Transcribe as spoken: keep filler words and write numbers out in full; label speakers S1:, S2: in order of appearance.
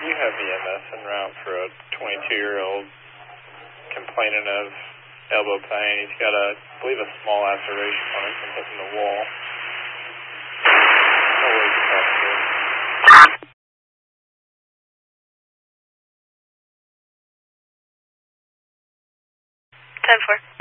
S1: You have E M S en route for a twenty-two-year-old complaining of elbow pain. He's got, a, I believe, a small laceration on it from hitting the wall. No worries about it.
S2: ten four.